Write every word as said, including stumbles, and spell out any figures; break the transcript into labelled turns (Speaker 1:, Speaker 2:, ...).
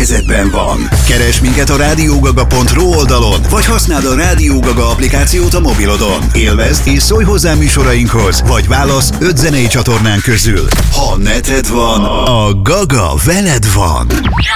Speaker 1: kezedben van. Keresd minket a rádiógaga pont ru oldalon, vagy használd a Rádió Gaga applikációt a mobilodon. Élvezd és szólj hozzá műsorainkhoz, vagy válasz öt zenei csatornán közül. Ha neted van, a Gaga veled van.